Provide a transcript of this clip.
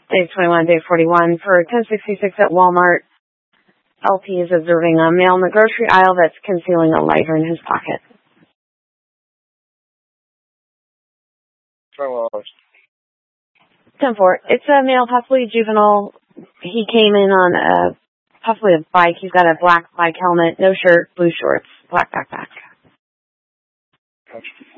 Day 21, day 41 for 1066 at Walmart. LP is observing a male in the grocery aisle that's concealing a lighter in his pocket. 10-4. It's a male, possibly juvenile. He came in on possibly a bike. He's got a black bike helmet, no shirt, blue shorts, black backpack.